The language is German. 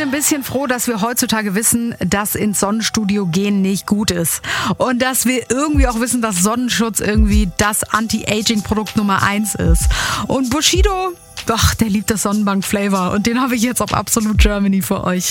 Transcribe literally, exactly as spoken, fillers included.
ein bisschen froh, dass wir heutzutage wissen, dass ins Sonnenstudio gehen nicht gut ist. Und dass wir irgendwie auch wissen, dass Sonnenschutz irgendwie das Anti-Aging-Produkt Nummer eins ist. Und Bushido, ach, der liebt das Sonnenbank-Flavor. Und den habe ich jetzt auf Absolute Germany für euch.